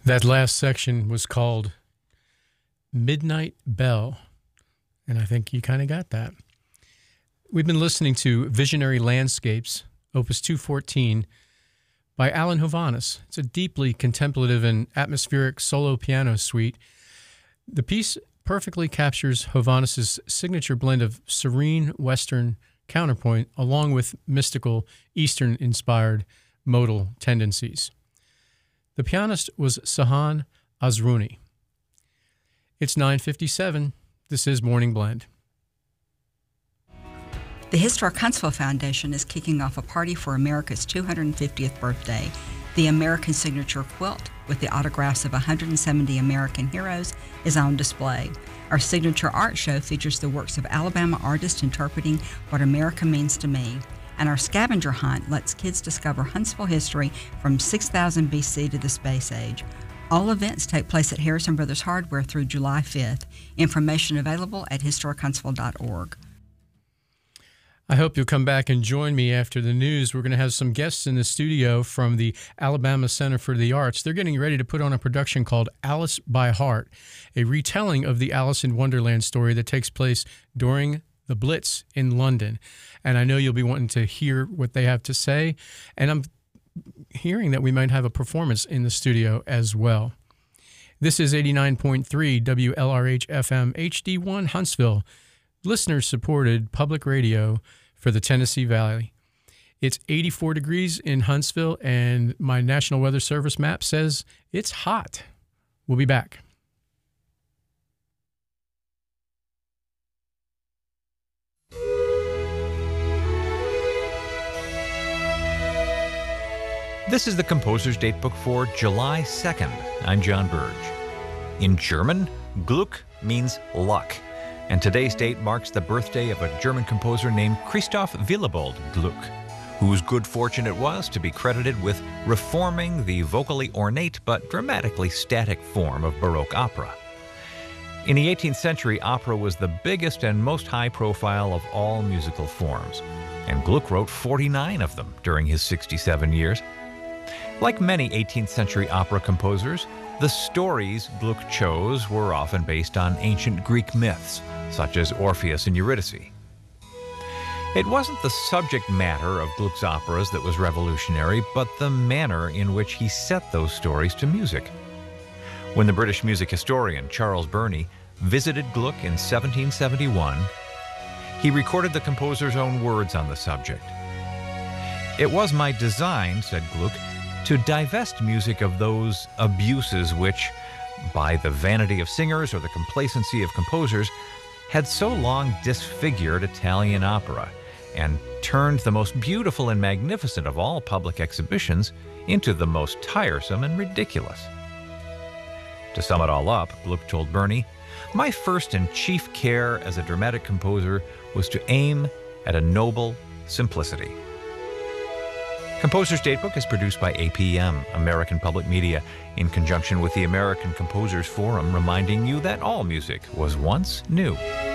That last section was called Midnight Bell, and I think you kind of got that. We've been listening to Visionary Landscapes, Opus 214, by Alan Hovhaness. It's a deeply contemplative and atmospheric solo piano suite. The piece perfectly captures Hovhaness's signature blend of serene Western counterpoint along with mystical Eastern-inspired modal tendencies. The pianist was Sahan Azrouni. It's 9:57. This is Morning Blend. The Historic Huntsville Foundation is kicking off a party for America's 250th birthday. The American Signature Quilt, with the autographs of 170 American heroes, is on display. Our signature art show features the works of Alabama artists interpreting what America means to me. And our scavenger hunt lets kids discover Huntsville history from 6000 BC to the space age. All events take place at Harrison Brothers Hardware through July 5th. Information available at historichuntsville.org. I hope you'll come back and join me after the news. We're going to have some guests in the studio from the Alabama Center for the Arts. They're getting ready to put on a production called Alice by Heart, a retelling of the Alice in Wonderland story that takes place during the Blitz in London. And I know you'll be wanting to hear what they have to say. And I'm hearing that we might have a performance in the studio as well. This is 89.3 WLRH-FM HD1 Huntsville, listener-supported public radio for the Tennessee Valley. It's 84 degrees in Huntsville, and my National Weather Service map says it's hot. We'll be back. This is the Composer's Datebook for July 2nd. I'm John Burge. In German, Glück means luck, and today's date marks the birthday of a German composer named Christoph Willibald Gluck, whose good fortune it was to be credited with reforming the vocally ornate but dramatically static form of Baroque opera. In the 18th century, opera was the biggest and most high-profile of all musical forms, and Gluck wrote 49 of them during his 67 years. Like many 18th century opera composers, the stories Gluck chose were often based on ancient Greek myths, such as Orpheus and Eurydice. It wasn't the subject matter of Gluck's operas that was revolutionary, but the manner in which he set those stories to music. When the British music historian Charles Burney visited Gluck in 1771, he recorded the composer's own words on the subject. "It was my design," said Gluck, "to divest music of those abuses which, by the vanity of singers or the complacency of composers, had so long disfigured Italian opera and turned the most beautiful and magnificent of all public exhibitions into the most tiresome and ridiculous." To sum it all up, Gluck told Burney, "My first and chief care as a dramatic composer was to aim at a noble simplicity." Composer's Datebook is produced by APM, American Public Media, in conjunction with the American Composers Forum, reminding you that all music was once new.